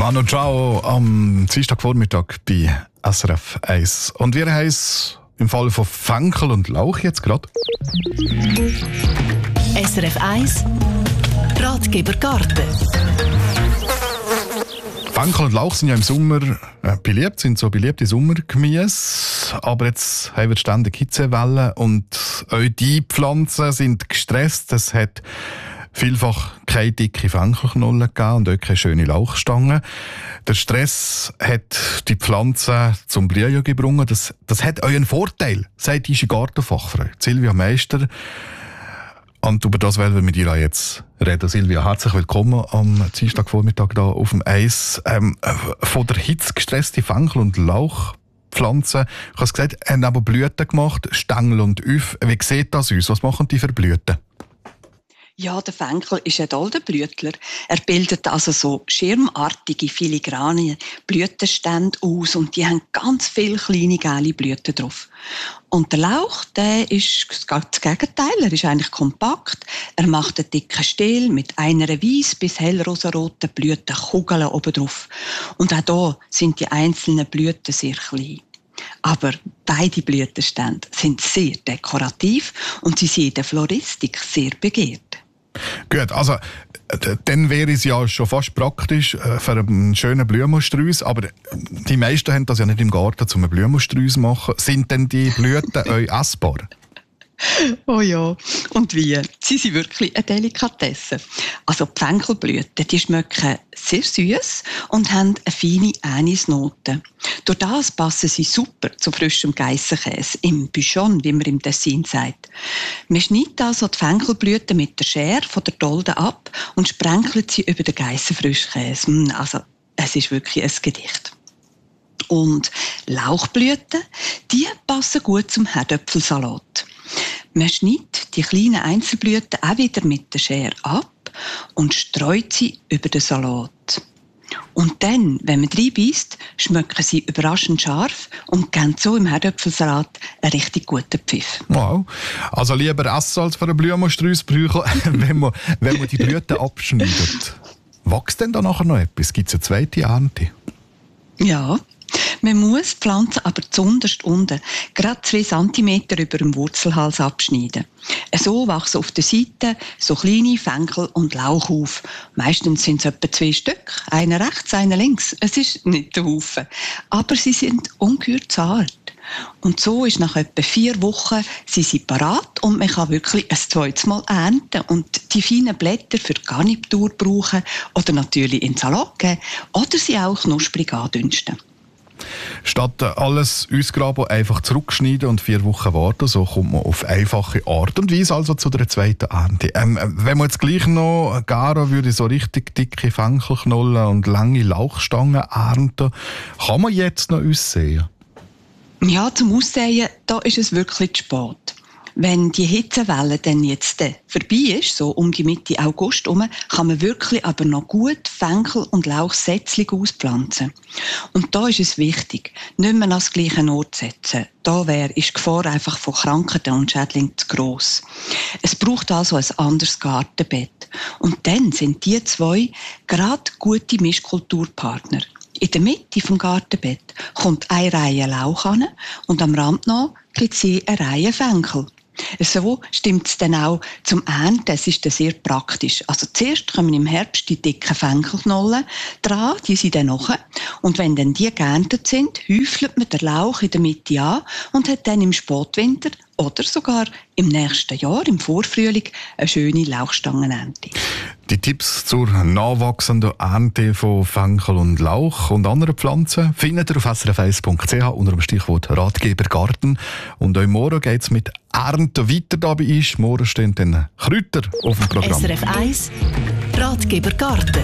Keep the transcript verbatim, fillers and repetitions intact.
Manu Ciao am Dienstagvormittag bei S R F eins. Und wir haben es im Fall von Fenchel und Lauch jetzt gerade. S R F eins Ratgeber Garten. Fenchel und Lauch sind ja im Sommer äh, beliebt, sind so beliebte Sommergemüse. Aber jetzt haben wir ständig Hitzewellen und auch die Pflanzen sind gestresst. Es hat vielfach keine dicke Fenchelknollen gegeben und auch keine schöne Lauchstangen. Der Stress hat die Pflanzen zum Blühen gebracht. Das, das hat euren Vorteil, sagt unsere Gartenfachfrau Silvia Meister. Und über das wollen wir mit ihr jetzt reden. Silvia, herzlich willkommen am Dienstagvormittag hier auf dem Eis. Ähm, von der Hitze gestresste Fenchel- und Lauchpflanzen, ich habe es gesagt, haben aber Blüten gemacht, Stängel und Üff. Wie sieht das aus? Was machen die für Blüten? Ja, der Fenchel ist ein toller Blütler. Er bildet also so schirmartige, filigrane Blütenstände aus und die haben ganz viele kleine, gelbe Blüten drauf. Und der Lauch, der ist das Gegenteil. Er ist eigentlich kompakt. Er macht einen dicken Stiel mit einer weiss bis hellrosaroten Blütenkugeln oben drauf. Und auch hier sind die einzelnen Blüten sehr klein. Aber beide Blütenstände sind sehr dekorativ und sie sind in der Floristik sehr begehrt. Gut, also dann wäre es ja schon fast praktisch äh, für einen schönen Blumenstrauß, aber die meisten haben das ja nicht im Garten, um einen Blumenstrauß zu machen. Sind denn die Blüten euch essbar? Oh ja, und wie? Sie sind wirklich eine Delikatesse. Also die Fenchelblüten, die schmecken sehr süß und haben eine feine Anisnote. Durch das passen sie super zu frischem Geissenkäse, im Buchon, wie man im Tessin sagt. Man schneidet also die Fenchelblüten mit der Schere von der Dolde ab und sprenkelt sie über den Geissenfrischkäse. Also es ist wirklich ein Gedicht. Und Lauchblüten, die passen gut zum Herdöpfelsalat. Man schneidet die kleinen Einzelblüten auch wieder mit der Schere ab und streut sie über den Salat. Und dann, wenn man reinbeißt, schmecken sie überraschend scharf und geben so im Herdöpfelsalat einen richtig guten Pfiff. Wow. Also lieber essen als für einen Blumenstrauß brauchen, wenn man, wenn man die Blüten abschneidet. Wächst denn da nachher noch etwas? Gibt es eine zweite Ernte? Ja. Man muss die Pflanze aber zunderst unten, gerade zwei Zentimeter über dem Wurzelhals abschneiden. So wachsen auf der Seite so kleine Fenchel und Lauch auf. Meistens sind es etwa zwei Stück, einer rechts, einer links. Es ist nicht der Haufen, aber sie sind ungeheuer zart. Und so ist nach etwa vier Wochen sie sind parat und man kann wirklich ein zweites Mal ernten und die feinen Blätter für die Garnitur brauchen oder natürlich in den Salat geben oder sie auch knusprig andünsten. Statt alles ausgraben, einfach zurückschneiden und vier Wochen warten, so kommt man auf einfache Art und Weise also zu der zweiten Ernte. Ähm, wenn man jetzt gleich noch garen würde, so richtig dicke Fenchelknollen und lange Lauchstangen ernten, kann man jetzt noch aussehen? Ja, zum Aussehen, da ist es wirklich zu spät. Wenn die Hitzewelle dann jetzt vorbei ist, so um die Mitte August herum, kann man wirklich aber noch gut Fenchel- und Lauchsätzchen auspflanzen. Und da ist es wichtig, nicht mehr an das gleiche Ort zu setzen. Da wäre ist die Gefahr einfach von Krankheiten und Schädlingen zu gross. Es braucht also ein anderes Gartenbett. Und dann sind die zwei gerade gute Mischkulturpartner. In der Mitte vom Gartenbett kommt eine Reihe Lauch an und am Rand noch gibt es eine Reihe Fenchel. So stimmt es dann auch zum Ernten. Es ist dann sehr praktisch. Also zuerst kommen im Herbst die dicken Fenchelknollen dran, die sind dann nachher. Und wenn dann die geerntet sind, häufelt man den Lauch in der Mitte an und hat dann im Spätwinter oder sogar im nächsten Jahr, im Vorfrühling, eine schöne Lauchstangenernte. Die Tipps zur nachwachsenden Ernte von Fenchel und Lauch und anderen Pflanzen findet ihr auf s r f eins punkt c h unter dem Stichwort Ratgeber Garten. Und auch morgen geht es mit Ernten weiter dabei ist. Morgen stehen dann Kräuter auf dem Programm. S R F eins Ratgeber Garten.